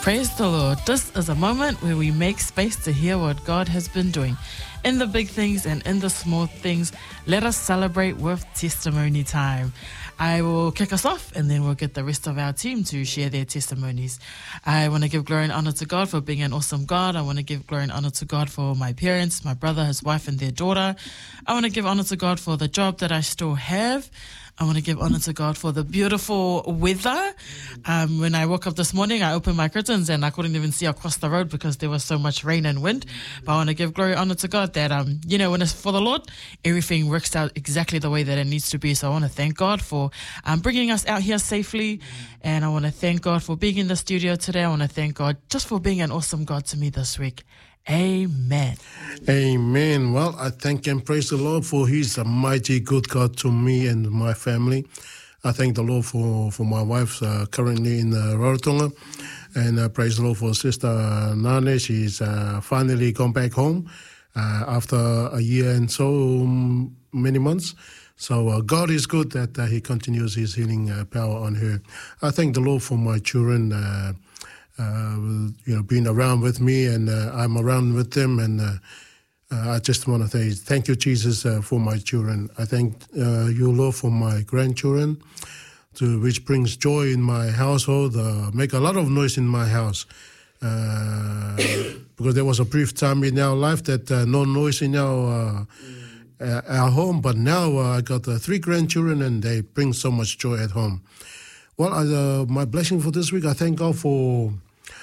Praise the Lord. This is a moment where we make space to hear what God has been doing. In the big things and in the small things, let us celebrate with testimony time. I will kick us off and then we'll get the rest of our team to share their testimonies. I want to give glory and honor to God for being an awesome God. I want to give glory and honor to God for my parents, my brother, his wife, and their daughter. I want to give honor to God for the job that I still have. I want to give honor to God for the beautiful weather. When I woke up this morning, I opened my curtains and I couldn't even see across the road because there was so much rain and wind. But I want to give glory and honor to God that, when it's for the Lord, everything works out exactly the way that it needs to be. So I want to thank God for bringing us out here safely. And I want to thank God for being in the studio today. I want to thank God just for being an awesome God to me this week. Amen. Amen. Well, I thank and praise the Lord for He's a mighty good God to me and my family. I thank the Lord for my wife currently in Rarotonga. And praise the Lord for Sister Nane. She's finally gone back home after a year and so many months. So God is good that He continues His healing power on her. I thank the Lord for my children, being around with me, and I'm around with them, and I just want to say thank you, Jesus, for my children. I thank you, Lord, for my grandchildren, which brings joy in my household, make a lot of noise in my house, because there was a brief time in our life that no noise in our home, but now I got 3 grandchildren, and they bring so much joy at home. Well, my blessing for this week, I thank God for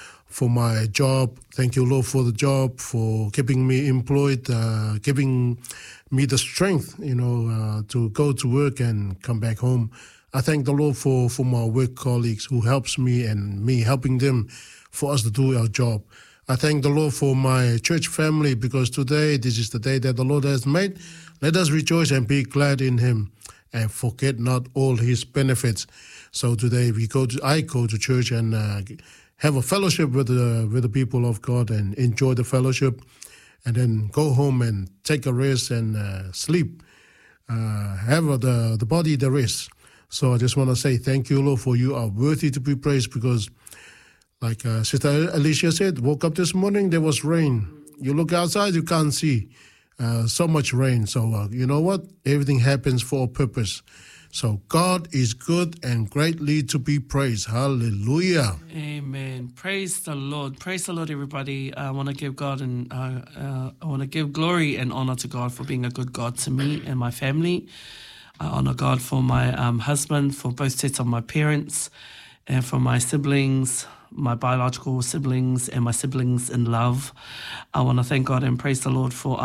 my job. Thank you, Lord, for the job, for keeping me employed, giving me the strength, to go to work and come back home. I thank the Lord for my work colleagues who helps me and me helping them for us to do our job. I thank the Lord for my church family, because today, this is the day that the Lord has made. Let us rejoice and be glad in Him and forget not all His benefits. So today I go to church and have a fellowship with the people of God and enjoy the fellowship, and then go home and take a rest and sleep, have the body the rest. So I just want to say thank you, Lord, for you are worthy to be praised, because like Sister Alicia said, woke up this morning, there was rain. You look outside, you can't see so much rain. So you know what? Everything happens for a purpose. So God is good and greatly to be praised. Hallelujah. Amen. Praise the Lord. Praise the Lord, everybody. I want to give God and I want to give glory and honor to God for being a good God to me and my family. I honor God for my husband, for both sets of my parents, and for my siblings, my biological siblings, and my siblings in love. I want to thank God and praise the Lord for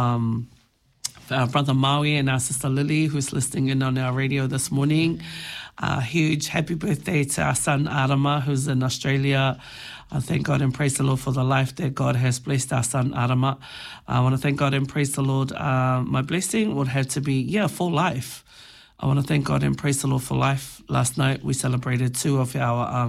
our brother Maui and our sister Lily, who's listening in on our radio this morning. A huge happy birthday to our son Arama, who's in Australia. I thank God and praise the Lord for the life that God has blessed our son Arama. I want to thank God and praise the Lord. My blessing would have to be, full life. I want to thank God and praise the Lord for life. Last night we celebrated 2 of our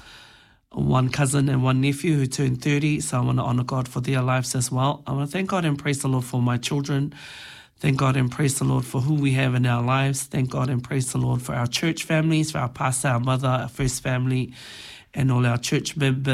one cousin and one nephew who turned 30. So I want to honor God for their lives as well. I want to thank God and praise the Lord for my children. Thank God and praise the Lord for who we have in our lives. Thank God and praise the Lord for our church families, for our pastor, our mother, our first family, and all our church members.